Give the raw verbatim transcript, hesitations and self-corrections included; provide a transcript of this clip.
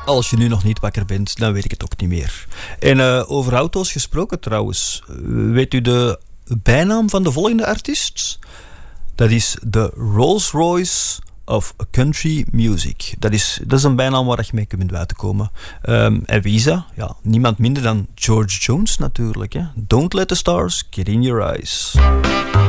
als je nu nog niet wakker bent, dan weet ik het ook niet meer. En uh, over auto's gesproken trouwens. Weet u de bijnaam van de volgende artiest? Dat is de Rolls-Royce of country music. Dat is, dat is een bijnaam waar je mee kunt buiten komen. Um, en wie is dat? Ja, niemand minder dan George Jones natuurlijk. Hè? Don't let the stars get in your eyes.